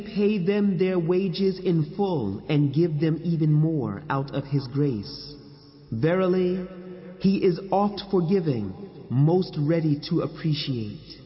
pay them their wages in full and give them even more out of His grace. Verily, He is oft forgiving, most ready to appreciate.